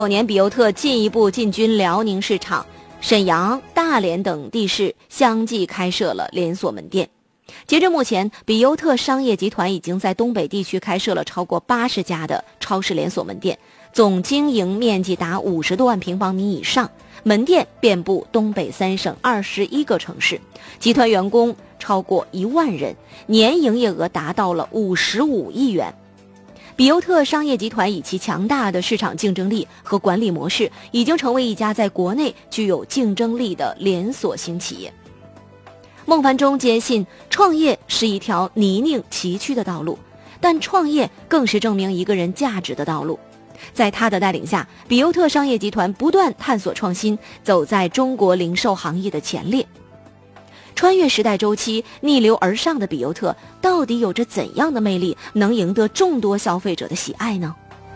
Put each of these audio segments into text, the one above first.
2019年，比尤特进一步进军辽宁市场，沈阳、大连等地市相继开设了连锁门店。截至目前，比尤特商业集团已经在东北地区开设了超过80家的超市连锁门店，总经营面积达50多万平方米以上，门店遍布东北3省21个城市，集团员工超过1万人，年营业额达到了55亿元。比尤特商业集团以其强大的市场竞争力和管理模式，已经成为一家在国内具有竞争力的连锁型企业。孟凡中坚信，创业是一条泥泞崎岖的道路，但创业更是证明一个人价值的道路。在他的带领下，比尤特商业集团不断探索创新，走在中国零售行业的前列。穿越时代周期，逆流而上的比尤特到底有着怎样的魅力，能赢得众多消费者的喜爱呢？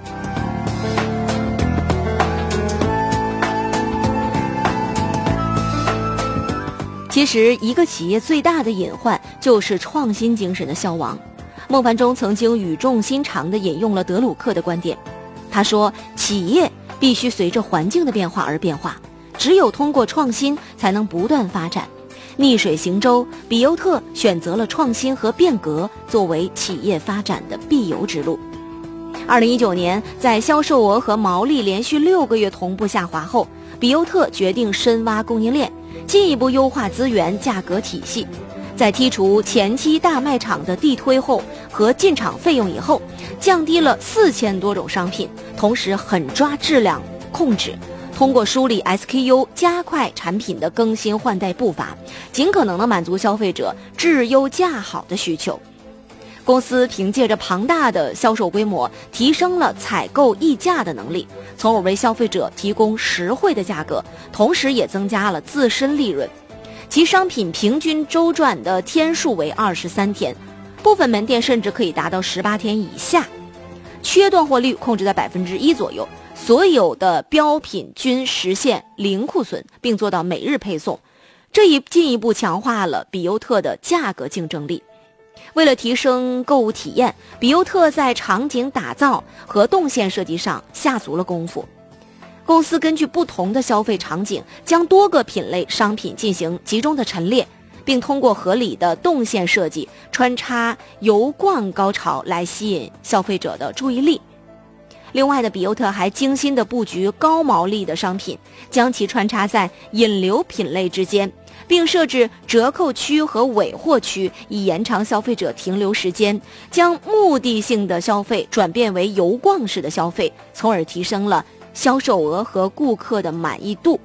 其实，一个企业最大的隐患就是创新精神的消亡。孟凡中曾经语重心长地引用了德鲁克的观点，他说：“企业必须随着环境的变化而变化，只有通过创新才能不断发展。逆水行舟，比尤特选择了创新和变革作为企业发展的必由之路。”2019年，在销售额和毛利连续6个月同步下滑后，比尤特决定深挖供应链，进一步优化资源价格体系。在剔除前期大卖场的地推后和进场费用以后，降低了4000多种商品，同时狠抓质量控制，通过梳理 SKU 加快产品的更新换代步伐，尽可能的满足消费者质优价好的需求。公司凭借着庞大的销售规模，提升了采购议价的能力，从而为消费者提供实惠的价格，同时也增加了自身利润。其商品平均周转的天数为23天，部分门店甚至可以达到18天以下，缺断货率控制在1%左右，所有的标品均实现零库存，并做到每日配送，这进一步强化了比尤特的价格竞争力。为了提升购物体验，比尤特在场景打造和动线设计上下足了功夫。公司根据不同的消费场景，将多个品类商品进行集中的陈列，并通过合理的动线设计穿插游逛高潮来吸引消费者的注意力。另外呢，比尤特还精心的布局高毛利的商品，将其穿插在引流品类之间，并设置折扣区和尾货区，以延长消费者停留时间，将目的性的消费转变为游逛式的消费，从而提升了销售额和顾客的满意度。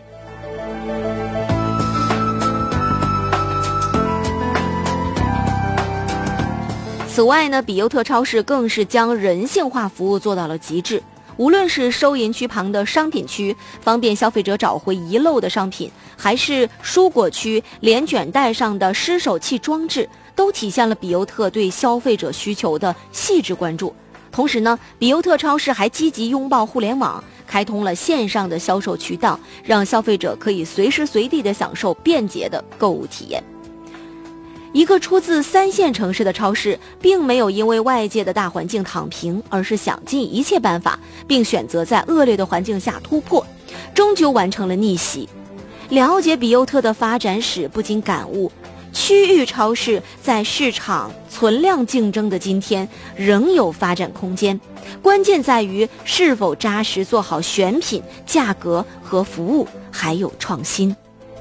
此外呢，比尤特超市更是将人性化服务做到了极致。无论是收银区旁的商品区，方便消费者找回遗漏的商品，还是蔬果区连卷袋上的湿手器装置，都体现了比尤特对消费者需求的细致关注。同时呢，比尤特超市还积极拥抱互联网，开通了线上的销售渠道，让消费者可以随时随地地享受便捷的购物体验。一个出自3线城市的超市，并没有因为外界的大环境躺平，而是想尽一切办法，并选择在恶劣的环境下突破，终究完成了逆袭。了解比尤特的发展史，不禁感悟，区域超市在市场存量竞争的今天仍有发展空间，关键在于是否扎实做好选品、价格和服务，还有创新。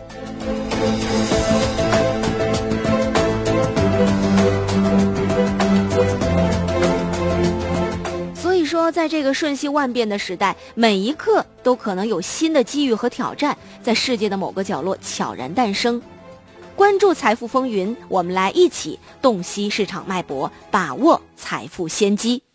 所以说，在这个瞬息万变的时代，每一刻都可能有新的机遇和挑战在世界的某个角落悄然诞生。关注财富风云，我们来一起洞悉市场脉搏，把握财富先机。